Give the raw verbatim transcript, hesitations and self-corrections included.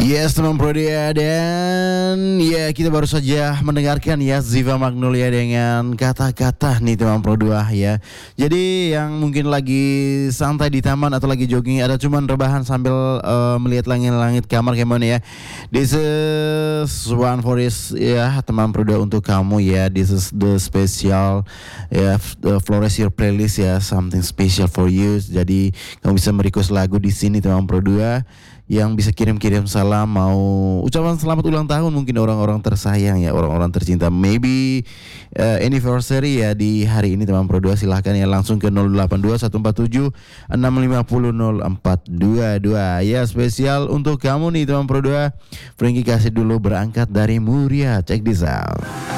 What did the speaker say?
Yes teman Pro dia, dan ya kita baru saja mendengarkan ya Ziva Magnolia dengan kata-kata nih teman Pro dua ya. Jadi yang mungkin lagi santai di taman atau lagi jogging ada cuman rebahan sambil uh, melihat langit-langit kamar gimana ya. This is one for this ya teman Pro dua untuk kamu ya. This is the special ya uh, Flores your playlist ya, something special for you. Jadi kamu bisa merequest lagu di sini teman Pro dua. Yang bisa kirim-kirim salam, mau ucapan selamat ulang tahun mungkin orang-orang tersayang ya, orang-orang tercinta, maybe uh, anniversary ya di hari ini teman Pro dua, silahkan ya langsung ke nol delapan dua satu empat tujuh enam lima nol nol empat dua dua ya, spesial untuk kamu nih teman Pro dua. Frankie kasih dulu berangkat dari Muria, check this out.